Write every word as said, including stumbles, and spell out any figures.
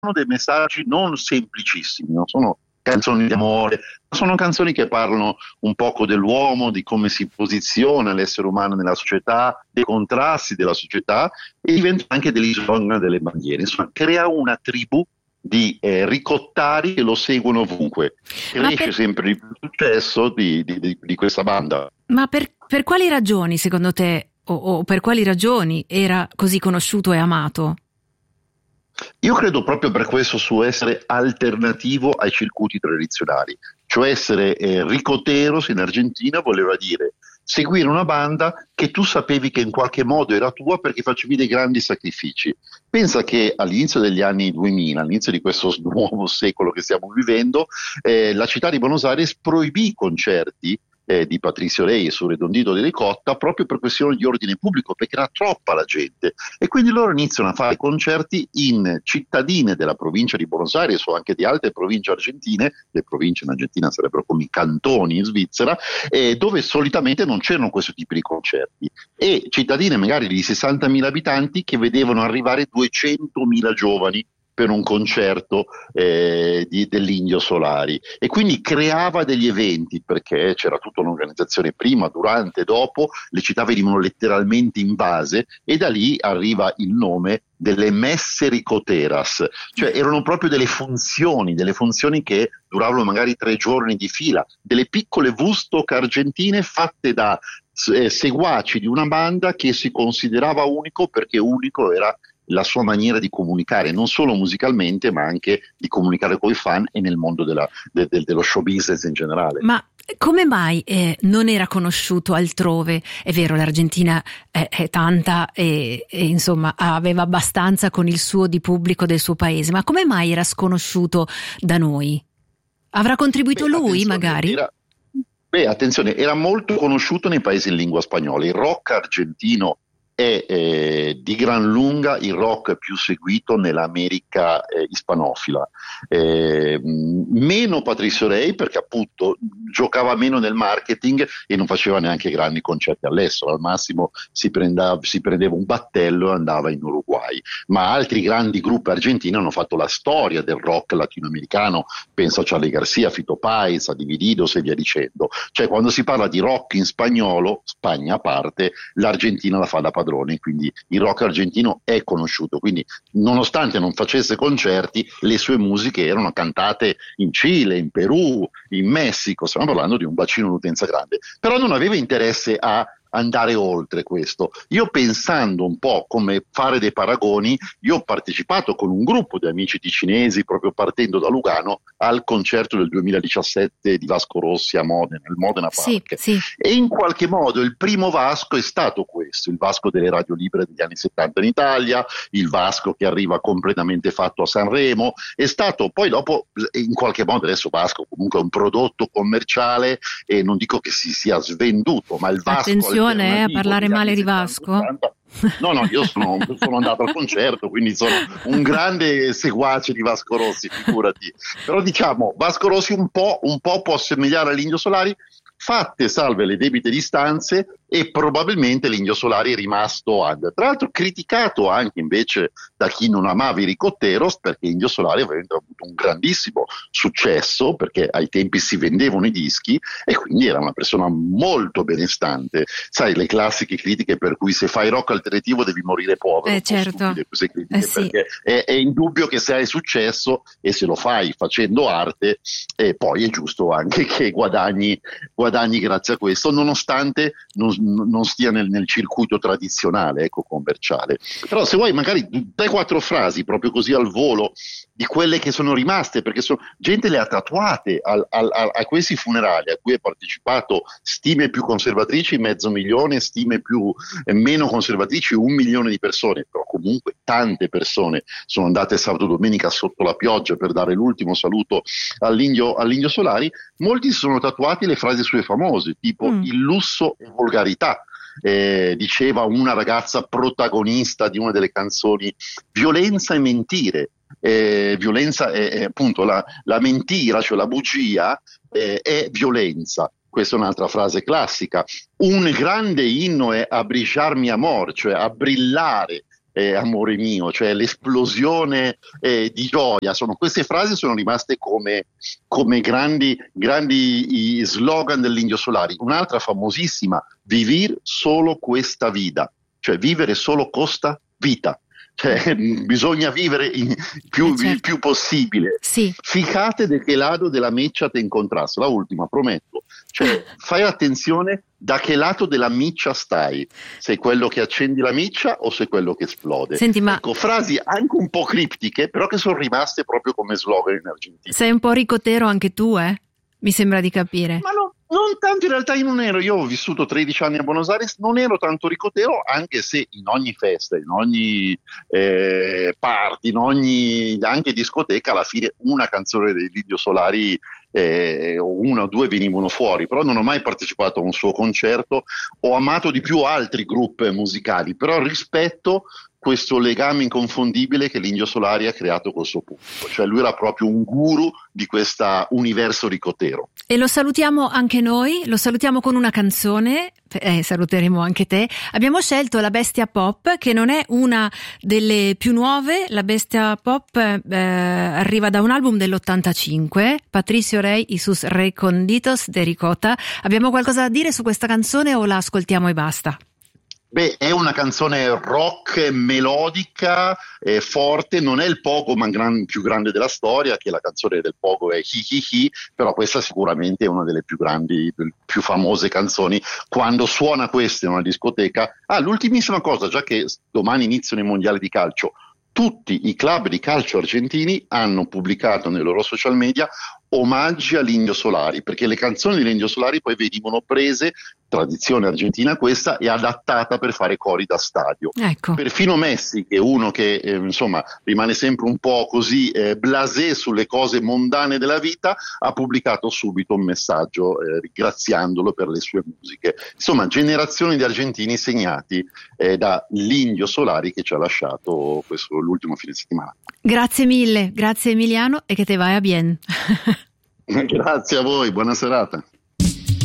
dei messaggi non semplicissimi, non sono canzoni di amore, ma sono canzoni che parlano un poco dell'uomo, di come si posiziona l'essere umano nella società, dei contrasti della società, e diventa anche degli slogan, delle bandiere. Insomma, crea una tribù di eh, ricottari che lo seguono ovunque. Cresce per... sempre il successo di, di, di, di questa banda. Ma per, per quali ragioni, secondo te, o, o per quali ragioni era così conosciuto e amato? Io credo proprio per questo suo essere alternativo ai circuiti tradizionali, cioè essere eh, ricoteros in Argentina voleva dire seguire una banda che tu sapevi che in qualche modo era tua perché facevi dei grandi sacrifici. Pensa che all'inizio degli anni duemila, all'inizio di questo nuovo secolo che stiamo vivendo, eh, la città di Buenos Aires proibì i concerti Eh, di Patricio Rey su Redondito di Ricotta proprio per questioni di ordine pubblico, perché era troppa la gente, e quindi loro iniziano a fare concerti in cittadine della provincia di Buenos Aires o anche di altre province argentine. Le province in Argentina sarebbero come i cantoni in Svizzera, eh, dove solitamente non c'erano questo tipo di concerti, e cittadine magari di sessantamila abitanti che vedevano arrivare duecentomila giovani per un concerto eh, di, dell'Indio Solari, e quindi creava degli eventi perché c'era tutta un'organizzazione prima, durante, dopo. Le città venivano letteralmente invase, e da lì arriva il nome delle messe ricoteras, cioè erano proprio delle funzioni, delle funzioni che duravano magari tre giorni di fila, delle piccole Woodstock argentine fatte da eh, seguaci di una banda che si considerava unico perché unico era la sua maniera di comunicare, non solo musicalmente, ma anche di comunicare con i fan e nel mondo della, de, de, dello show business in generale. Ma come mai eh, non era conosciuto altrove? È vero, l'Argentina è, è tanta e, e insomma aveva abbastanza con il suo di pubblico del suo paese, ma come mai era sconosciuto da noi? Avrà contribuito Beh, lui magari? Era, beh, attenzione, era molto conosciuto nei paesi in lingua spagnola. Il rock argentino è eh, di gran lunga il rock più seguito nell'America eh, ispanofila, eh, meno Patricio Rey perché appunto giocava meno nel marketing e non faceva neanche grandi concerti all'estero, al massimo si, prendeva, si prendeva un battello e andava in Uruguay, ma altri grandi gruppi argentini hanno fatto la storia del rock latinoamericano, penso a Charly Garcia, Fito Páez, a Divididos e via dicendo. Cioè, quando si parla di rock in spagnolo, Spagna a parte, l'Argentina la fa da padrone, quindi il rock argentino è conosciuto, quindi nonostante non facesse concerti, le sue musiche erano cantate in Cile, in Perù, in Messico. Stiamo parlando di un bacino d'utenza grande, però non aveva interesse a andare oltre questo. Io, pensando un po' come fare dei paragoni, io ho partecipato con un gruppo di amici ticinesi, proprio partendo da Lugano, al concerto del duemiladiciassette di Vasco Rossi a Modena, il Modena Park. Sì, sì. E in qualche modo il primo Vasco è stato questo, il Vasco delle radio libere degli anni settanta in Italia, il Vasco che arriva completamente fatto a Sanremo, è stato poi dopo, in qualche modo adesso Vasco comunque è un prodotto commerciale, e non dico che si sia svenduto, ma il Vasco Attenzione eh, a parlare male di Vasco. ottanta No, no, io sono, sono andato al concerto, quindi sono un grande seguace di Vasco Rossi, figurati. Però diciamo, Vasco Rossi un po', un po' può assomigliare all'Indio Solari, fatte salve le debite distanze, e probabilmente l'Indio Solari è rimasto under. Tra l'altro criticato anche invece da chi non amava i ricotteros, perché Indio Solari aveva avuto un grandissimo successo, perché ai tempi si vendevano i dischi e quindi era una persona molto benestante. Sai, le classiche critiche per cui se fai rock alternativo devi morire povero. Eh, certo. Queste critiche, Eh, sì. perché è, è indubbio che se hai successo e se lo fai facendo arte, eh, poi è giusto anche che guadagni, guadagni grazie a questo, nonostante non, non stia nel, nel circuito tradizionale, ecco, commerciale. Però se vuoi magari tre quattro frasi proprio così al volo di quelle che sono rimaste, perché sono, gente le ha tatuate al, al, a, a questi funerali a cui ha partecipato, stime più conservatrici mezzo milione, stime più eh, meno conservatrici un milione di persone, però comunque tante persone sono andate sabato domenica sotto la pioggia per dare l'ultimo saluto all'Indio, all'Indio Solari. Molti si sono tatuati le frasi sue famose, tipo mm. il lusso e volgarità. Eh, diceva una ragazza protagonista di una delle canzoni, violenza e mentire. Eh, violenza è, è appunto la, la mentira, cioè la bugia, eh, è violenza. Questa è un'altra frase classica. Un grande inno è a brillar mi amor, cioè a brillare eh, amore mio, cioè l'esplosione eh, di gioia. Sono, queste frasi sono rimaste come, come grandi, grandi i slogan dell'Indio Solari. Un'altra famosissima, vivir solo questa vida, cioè vivere solo costa vita. Cioè, bisogna vivere il più, eh certo. il più possibile. Sì. Ficate de che lato della miccia te incontrasse, la ultima, prometto. Cioè, fai attenzione da che lato della miccia stai, sei quello che accendi la miccia o sei quello che esplode. Senti, ma... Ecco, frasi anche un po' criptiche, però che sono rimaste proprio come slogan in Argentina. Sei un po' ricotero anche tu, eh? Mi sembra di capire. Ma no, non tanto, in realtà io non ero, io ho vissuto tredici anni a Buenos Aires, non ero tanto ricotero, anche se in ogni festa, in ogni eh, party, in ogni anche discoteca, alla fine una canzone dei Indio Solari eh, o una o due venivano fuori, però non ho mai partecipato a un suo concerto, ho amato di più altri gruppi musicali, però rispetto questo legame inconfondibile che l'Indio Solari ha creato col suo pubblico, cioè lui era proprio un guru di questo universo ricotero. E lo salutiamo anche noi, lo salutiamo con una canzone, eh, saluteremo anche te. Abbiamo scelto La Bestia Pop, che non è una delle più nuove. La Bestia Pop eh, arriva da un album dell'ottantacinque, Patricio Rey y sus Reconditos de Ricota. Abbiamo qualcosa da dire su questa canzone o la ascoltiamo e basta? Beh, è una canzone rock melodica, eh, forte, non è il pogo ma gran, più grande della storia, che la canzone del pogo è Hi Hi Hi, però questa sicuramente è una delle più grandi, più famose canzoni. Quando suona questa in una discoteca, ah, l'ultimissima cosa, già che domani iniziano i mondiali di calcio, tutti i club di calcio argentini hanno pubblicato nei loro social media omaggi all'Indio Solari, perché le canzoni dell'Indio Solari poi venivano prese, tradizione argentina questa, e adattata per fare cori da stadio. Ecco. Perfino Messi, che è uno che eh, insomma rimane sempre un po' così eh, blasé sulle cose mondane della vita, ha pubblicato subito un messaggio eh, ringraziandolo per le sue musiche. Insomma, generazioni di argentini segnati eh, da l'Indio Solari, che ci ha lasciato questo, l'ultimo fine settimana. Grazie mille, grazie Emiliano, e che te vaya bien. Grazie a voi, buona serata.